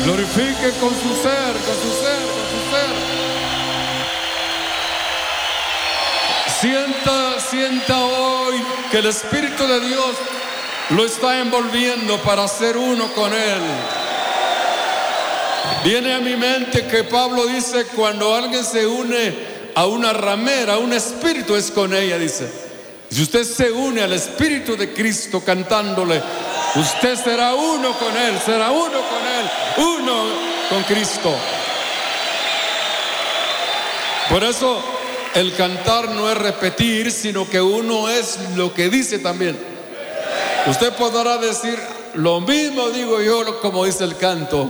Glorifique con su ser, con su ser, con su ser. Sienta hoy que el Espíritu de Dios lo está envolviendo para ser uno con Él. Viene a mi mente que Pablo dice: cuando alguien se une a una ramera, un espíritu es con ella, dice. Si usted se une al Espíritu de Cristo cantándole, usted será uno con Él, será uno con Él, uno con Cristo. Por eso el cantar no es repetir, sino que uno es lo que dice también. Usted podrá decir: lo mismo digo yo, como dice el canto.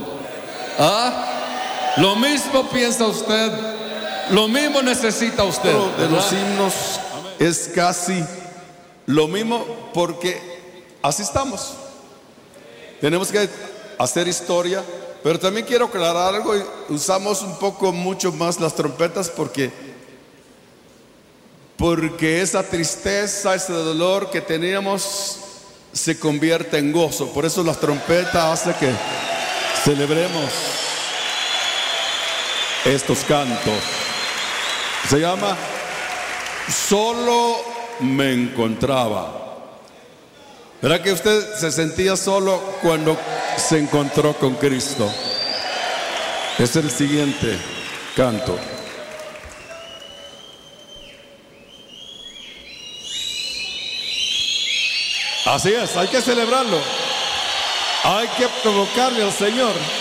Lo mismo piensa usted, lo mismo necesita usted. De los himnos es casi lo mismo, porque así estamos. Tenemos que hacer historia, pero también quiero aclarar algo. Usamos un poco mucho más las trompetas porque esa tristeza, ese dolor que teníamos se convierte en gozo. Por eso las trompetas hacen que celebremos estos cantos. Se llama Solo me encontraba. ¿Verdad que usted se sentía solo cuando se encontró con Cristo? Es el siguiente canto. Así es, hay que celebrarlo. Hay que provocarle al Señor.